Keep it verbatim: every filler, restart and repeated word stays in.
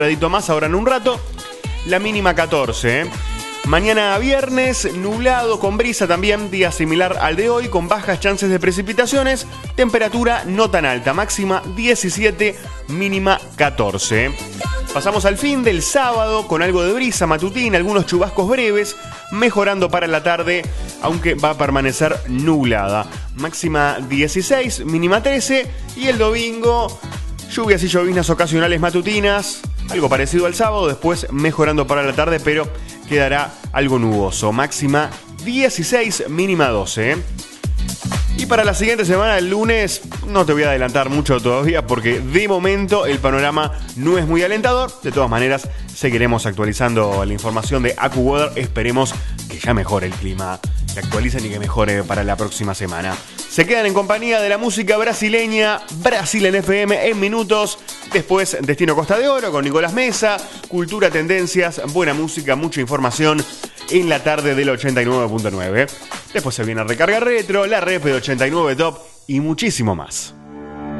gradito más ahora en un rato. La mínima catorce. ¿eh? Mañana viernes, nublado con brisa también, día similar al de hoy, con bajas chances de precipitaciones, temperatura no tan alta, máxima diecisiete, mínima catorce. Pasamos al fin del sábado con algo de brisa matutina, algunos chubascos breves, mejorando para la tarde, aunque va a permanecer nublada. Máxima dieciséis, mínima trece, y el domingo, lluvias y lloviznas ocasionales matutinas, algo parecido al sábado, después mejorando para la tarde, pero quedará algo nuboso. Máxima dieciséis, mínima doce. ¿eh? Y para la siguiente semana, el lunes, no te voy a adelantar mucho todavía porque de momento el panorama no es muy alentador. De todas maneras, seguiremos actualizando la información de AccuWeather. Esperemos que ya mejore el clima, que actualicen y que mejore para la próxima semana. Se quedan en compañía de la música brasileña, Brasil en F M en minutos. Después, Destino Costa de Oro con Nicolás Mesa, Cultura, Tendencias, buena música, mucha información en la tarde del ochenta y nueve punto nueve. Después se viene Recarga Retro, la Rep de ochenta y nueve Top y muchísimo más.